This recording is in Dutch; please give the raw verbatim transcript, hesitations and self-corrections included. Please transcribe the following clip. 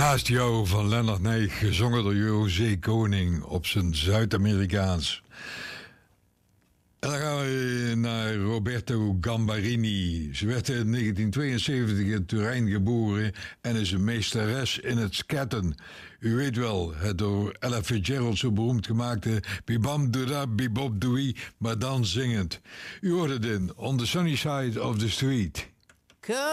Naast jou van Lennart Nijg, gezongen door José Koning op zijn Zuid-Amerikaans. En dan gaan we naar Roberto Gambarini. Ze werd in negentien tweeënzeventig in Turijn geboren en is een meesteres in het scatten. U weet wel, het door Ella Fitzgerald zo beroemd gemaakte Bibam Duda Bibop Doei, maar dan zingend. U hoort het in On the Sunny Side of the Street.